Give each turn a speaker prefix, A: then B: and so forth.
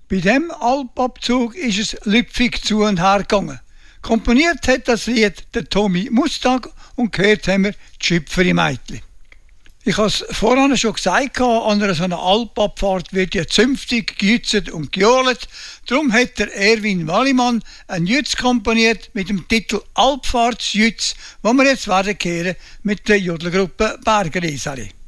A: Bei dem Alpabzug ist es lüpfig zu und her gegangen. Komponiert hat das Lied der Tommy Mustang und gehört haben wir die Schüpferi Meitli. Ich habe es vorhin schon gesagt, an einer so einer Alpabfahrt wird ja zünftig gejützt und gejohlt. Darum hat der Erwin Wallimann einen Jütz komponiert mit dem Titel Alpfahrtsjütz, wo wir jetzt werden hören mit der Jodelgruppe Bergerisali.